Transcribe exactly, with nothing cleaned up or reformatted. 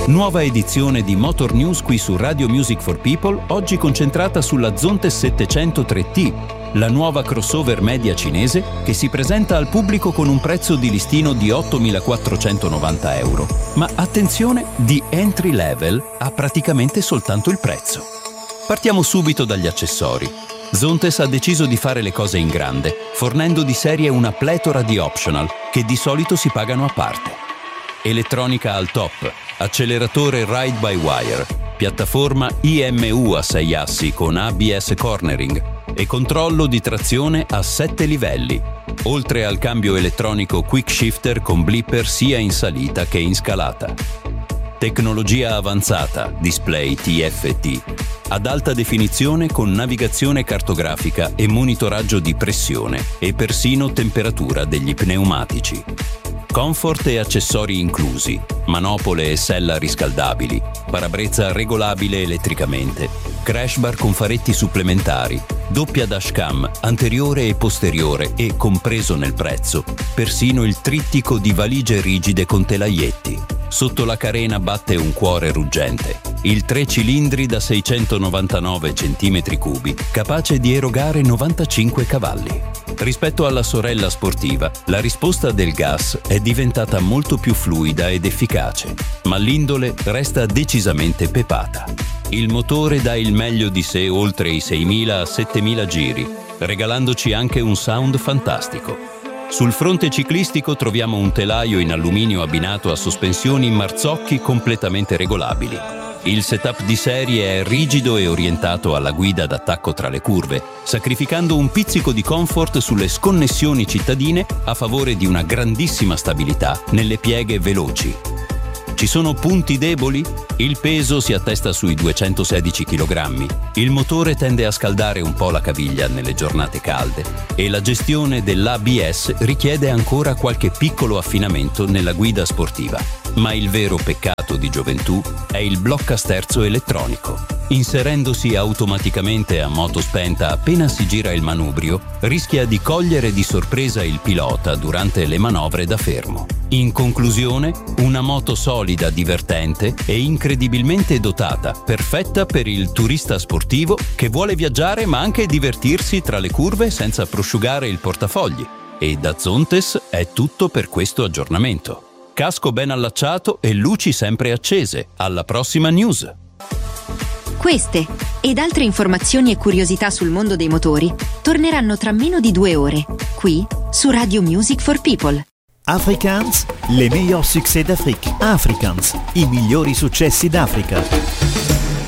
Nuova edizione di Motor News qui su Radio Music for People, oggi concentrata sulla Zontes settecentotre T, la nuova crossover media cinese che si presenta al pubblico con un prezzo di listino di ottomilaquattrocentonovanta euro. Ma attenzione, di entry level ha praticamente soltanto il prezzo. Partiamo subito dagli accessori. Zontes ha deciso di fare le cose in grande, fornendo di serie una pletora di optional che di solito si pagano a parte. Elettronica al top, acceleratore ride-by-wire, piattaforma I M U a sei assi con A B S cornering e controllo di trazione a sette livelli, oltre al cambio elettronico quick shifter con blipper sia in salita che in scalata. Tecnologia avanzata, display T F T, ad alta definizione con navigazione cartografica e monitoraggio di pressione e persino temperatura degli pneumatici. Comfort e accessori inclusi, manopole e sella riscaldabili, parabrezza regolabile elettricamente, crash bar con faretti supplementari, doppia dashcam anteriore e posteriore e, compreso nel prezzo, persino il trittico di valigie rigide con telaietti. Sotto la carena batte un cuore ruggente, il tre cilindri da seicentonovantanove centimetri cubi, capace di erogare novantacinque cavalli. Rispetto alla sorella sportiva, la risposta del gas è diventata molto più fluida ed efficace, ma l'indole resta decisamente pepata. Il motore dà il meglio di sé oltre i seimila a settemila giri, regalandoci anche un sound fantastico. Sul fronte ciclistico troviamo un telaio in alluminio abbinato a sospensioni in marzocchi completamente regolabili. Il setup di serie è rigido e orientato alla guida d'attacco tra le curve, sacrificando un pizzico di comfort sulle sconnessioni cittadine a favore di una grandissima stabilità nelle pieghe veloci. Ci sono punti deboli? Il peso si attesta sui duecentosedici chilogrammi, il motore tende a scaldare un po' la caviglia nelle giornate calde e la gestione dell'A B S richiede ancora qualche piccolo affinamento nella guida sportiva. Ma il vero peccato di gioventù è il bloccasterzo elettronico. Inserendosi automaticamente a moto spenta appena si gira il manubrio, rischia di cogliere di sorpresa il pilota durante le manovre da fermo. In conclusione, una moto solida, divertente e incredibilmente dotata, perfetta per il turista sportivo che vuole viaggiare ma anche divertirsi tra le curve senza prosciugare il portafogli. E da Zontes è tutto per questo aggiornamento. Casco ben allacciato e luci sempre accese. Alla prossima news! Queste ed altre informazioni e curiosità sul mondo dei motori torneranno tra meno di due ore, qui su Radio Music for People. Afrikaans, les meilleurs succès d'Afrique. Afrikaans, i migliori successi d'Africa.